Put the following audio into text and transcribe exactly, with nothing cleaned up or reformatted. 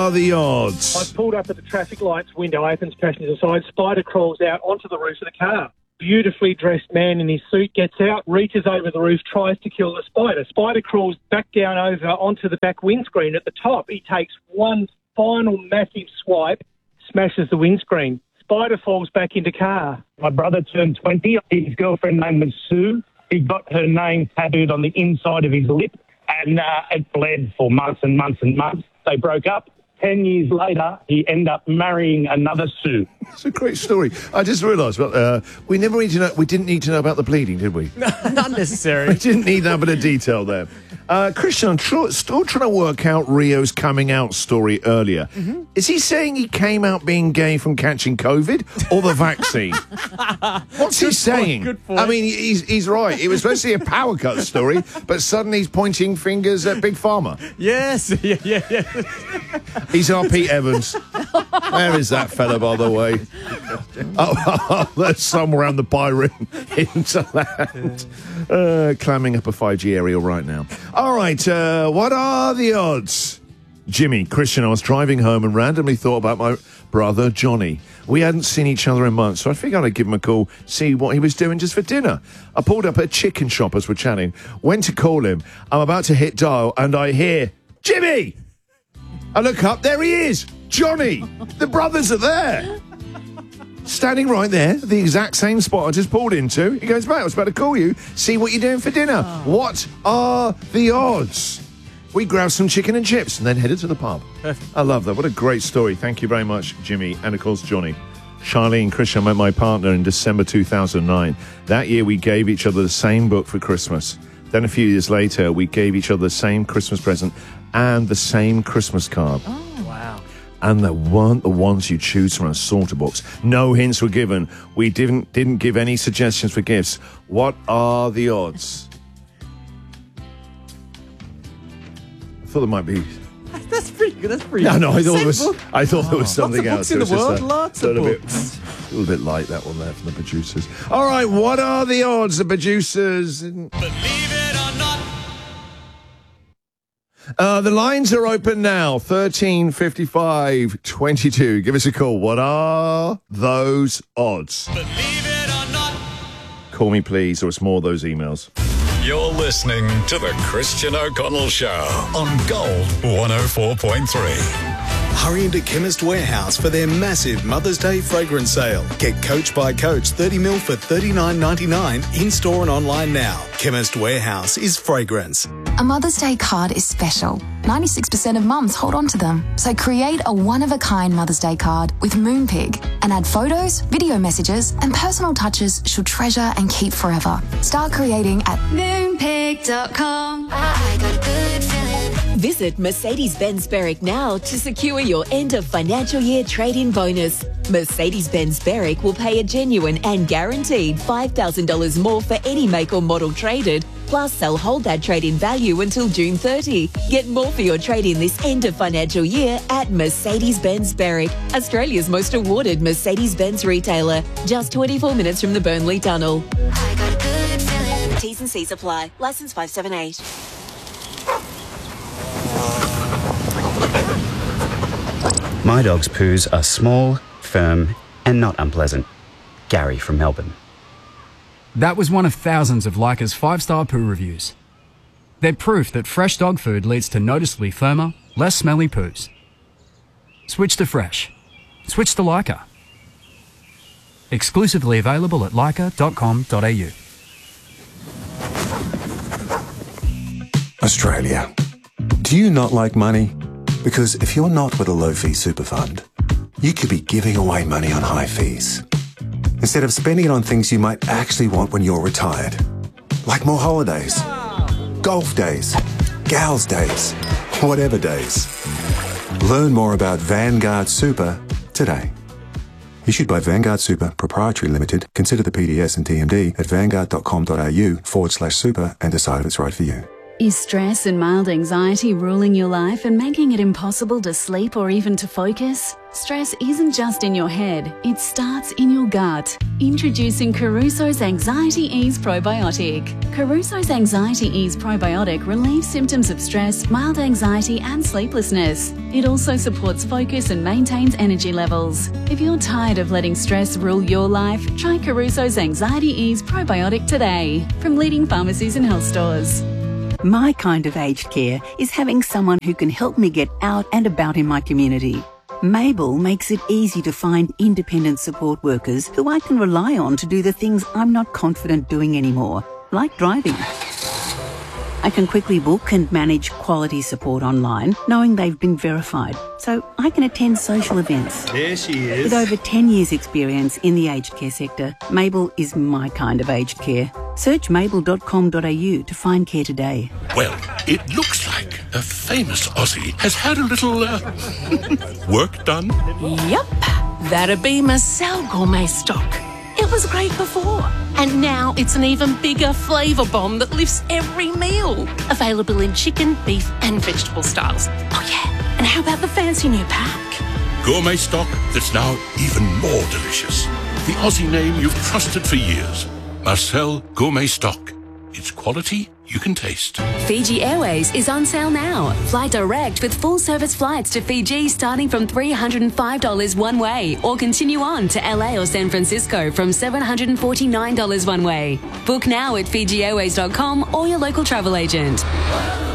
are the odds? I've pulled up at the traffic lights, window opens, passenger side, spider crawls out onto the roof of the car. Beautifully dressed man in his suit gets out, reaches over the roof, tries to kill the spider. Spider crawls back down over onto the back windscreen at the top. He takes one final massive swipe, smashes the windscreen. Spider falls back into car. My brother turned twenty. His girlfriend name was Sue. He got her name tattooed on the inside of his lip, and uh, it bled for months and months and months. They broke up. Ten years later, he ended up marrying another Sue. It's a great story. I just realised, well, uh, we never need to know. We didn't need to know about the bleeding, did we? Not necessary. We didn't need that bit of detail there. Uh, Christian, I'm tr- still trying to work out Rio's coming out story earlier. Mm-hmm. Is he saying he came out being gay from catching COVID or the vaccine? What's good he saying? Point, good point. I mean, he's he's right. It was supposed to be a power cut story, but suddenly he's pointing fingers at Big Pharma. Yes, yeah, yeah, yeah. He's our Pete Evans. Where is that fella, by the way? Oh, oh, there's somewhere around the Byron hinterland. Uh, climbing up a five G aerial right now. All right, uh, what are the odds? Jimmy, Christian, I was driving home and randomly thought about my brother, Johnny. We hadn't seen each other in months, so I figured I'd give him a call, see what he was doing just for dinner. I pulled up at a chicken shop as we're chatting, went to call him. I'm about to hit dial, and I hear, Jimmy! I look up, there he is, Johnny. The brothers are there. Standing right there, the exact same spot I just pulled into. He goes, mate, I was about to call you, see what you're doing for dinner. Oh. What are the odds? We grabbed some chicken and chips and then headed to the pub. I love that. What a great story. Thank you very much, Jimmy, and of course, Johnny. Charlene Christian met my partner in December two thousand nine. That year, we gave each other the same book for Christmas. Then a few years later, we gave each other the same Christmas present and the same Christmas card. Oh, wow. And they weren't the ones you choose from a sorter box. No hints were given. We didn't didn't give any suggestions for gifts. What are the odds? I thought there might be. That's pretty good. That's pretty. No, no. I thought Same there was. book. I thought there was something Lots else. of books in the It was world. just a Lots of little books. Bit, a little bit light, that one there from the producers. All right, what are the odds? The producers. Believe it or not. Uh, the lines are open now. thirteen fifty-five twenty-two. Give us a call. What are those odds? Believe it or not. Call me, please, or it's more of those emails. You're listening to the Christian O'Connell Show on Gold one oh four point three. Hurry into Chemist Warehouse for their massive Mother's Day fragrance sale. Get Coach by Coach thirty mil for thirty-nine ninety-nine in-store and online now. Chemist Warehouse is fragrance. A Mother's Day card is special. ninety-six percent of mums hold on to them. So create a one-of-a-kind Mother's Day card with Moonpig and add photos, video messages, and personal touches she'll treasure and keep forever. Start creating at moonpig dot com. I got a good feeling. Visit Mercedes-Benz Berwick now to secure your end of financial year trade-in bonus. Mercedes-Benz Berwick will pay a genuine and guaranteed five thousand dollars more for any make or model traded. Plus, they'll hold that trade-in value until June thirtieth. Get more for your trade-in this end of financial year at Mercedes-Benz Berwick, Australia's most awarded Mercedes-Benz retailer. Just twenty-four minutes from the Burnley Tunnel. I got a good feeling. T's and C's apply. Licence five seven eight. My dog's poos are small, firm, and not unpleasant. Gary from Melbourne. That was one of thousands of Leica's five-star poo reviews. They're proof that fresh dog food leads to noticeably firmer, less smelly poos. Switch to fresh. Switch to Leica. Exclusively available at leica dot com dot a u. Australia. Do you not like money? Because if you're not with a low-fee super fund, you could be giving away money on high fees, instead of spending it on things you might actually want when you're retired. Like more holidays, golf days, gals days, whatever days. Learn more about Vanguard Super today. Issued by Vanguard Super, Proprietary Limited. Consider the P D S and T M D at vanguard dot com dot a u forward slash super and decide if it's right for you. Is stress and mild anxiety ruling your life and making it impossible to sleep or even to focus? Stress isn't just in your head, it starts in your gut. Introducing Caruso's Anxiety Ease Probiotic. Caruso's Anxiety Ease Probiotic relieves symptoms of stress, mild anxiety and sleeplessness. It also supports focus and maintains energy levels. If you're tired of letting stress rule your life, try Caruso's Anxiety Ease Probiotic today from leading pharmacies and health stores. My kind of aged care is having someone who can help me get out and about in my community. Mabel makes it easy to find independent support workers who I can rely on to do the things I'm not confident doing anymore, like driving. I can quickly book and manage quality support online, knowing they've been verified, so I can attend social events. There she is. With over ten years' experience in the aged care sector, Mabel is my kind of aged care. Search mabel dot com dot a u to find care today. Well, it looks like a famous Aussie has had a little uh, work done. Yep, that'd be Marcel Gourmet Stock. It was great before, and now it's an even bigger flavour bomb that lifts every meal. Available in chicken, beef and vegetable styles. Oh yeah, and how about the fancy new pack? Gourmet Stock that's now even more delicious. The Aussie name you've trusted for years. Marcel Gourmet Stock. It's quality you can taste. Fiji Airways is on sale now. Fly direct with full service flights to Fiji starting from three hundred five dollars one way, or continue on to L A or San Francisco from seven hundred forty-nine dollars one way. Book now at fiji airways dot com or your local travel agent.